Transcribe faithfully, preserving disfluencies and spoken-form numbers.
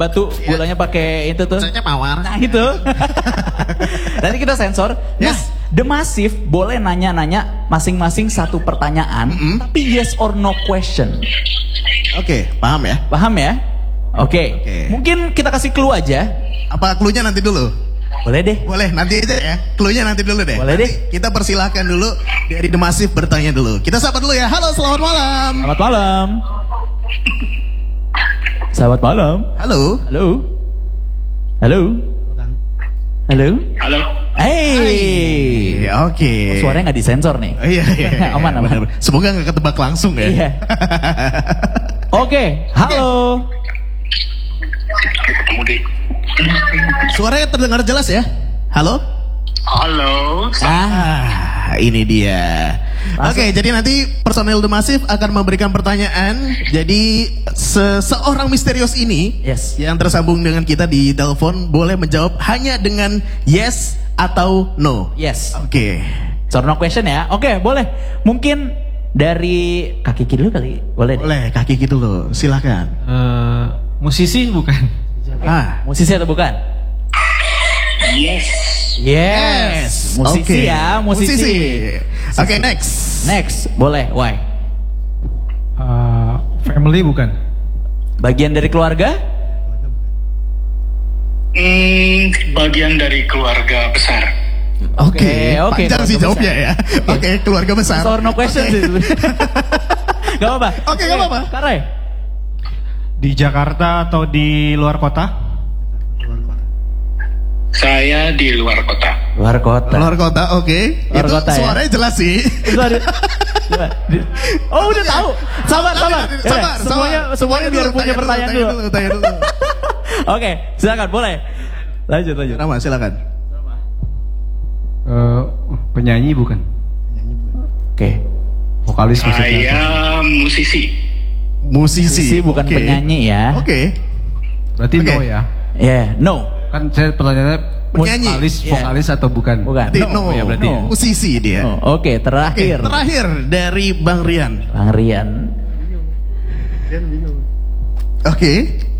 batu, bolanya pakai itu tuh. Saya mawar. Nah itu. Nanti kita sensor. Yes. Nah, The Massive boleh nanya-nanya masing-masing satu pertanyaan, mm-hmm. tapi yes or no question. Oke, okay, paham ya? Paham ya? Oke. Okay. Okay. Mungkin kita kasih clue aja. Apa cluenya nanti dulu? Boleh deh. Boleh, nanti aja ya. Cluenya nanti dulu deh. Boleh nanti deh. Kita persilahkan dulu dari The Massive bertanya dulu. Kita sapa dulu ya. Halo, selamat malam. Selamat malam. Selamat malam. Halo. Halo. Halo. Halo. Halo. Hey. Oke. Okay. Oh, suaranya nggak disensor nih. Oh, iya, iya, iya. Aman, aman. Semoga nggak ketebak langsung ya. Iya. Oke. Okay. Halo. Ketemu di. Suaranya terdengar jelas ya. Halo. Halo. Ah, ini dia. Oke, okay, jadi nanti personel The Massive akan memberikan pertanyaan. Jadi seseorang misterius ini yes. yang tersambung dengan kita di telepon boleh menjawab hanya dengan yes atau no. Yes. Oke. Okay. So no question ya. Oke, okay, boleh. Mungkin dari kaki kiri dulu kali. Boleh deh. Boleh, kaki kiri dulu. Silakan. Uh, musisi bukan? Ah, musisi atau bukan? Yes. Yes. Musisi okay. ya, musisi. musisi. Oke, okay, next. Next, boleh. Why? Uh, family bukan? Bagian dari keluarga? Hmm, bagian dari keluarga besar. Oke, okay, oke. Okay, panjang sih jawabnya ya. Oke, okay. okay, keluarga besar. So no question okay. sih. Gak apa-apa. Oke, okay, gak apa-apa. Karai. Di Jakarta atau di luar kota? Saya di luar kota. Luar kota. Luar kota, oke. Okay. Luar Itu kota suaranya ya? jelas sih. Oh udah tahu. Sabar, sabar. Ya, sabar, semuanya, sabar. semuanya biar dulu, punya pertanyaan dulu. dulu. Tanya dulu, dulu. Oke, silakan boleh. Lanjut, lanjut. Rama, silakan. Uh, penyanyi bukan? Oke. Okay. Vokalis maksudnya. Saya musisi. Musisi, musisi bukan okay. penyanyi ya. Oke. Okay. Berarti okay. no ya? Ya, yeah, no. Kan saya pertanyaannya penyanyi, vokalis, yeah. vokalis atau bukan? Bukan. No, no, ya berarti no. Musisi dia. No. Oke, okay, terakhir. Okay, terakhir dari Bang Rian. Bang Rian. Oke. Okay.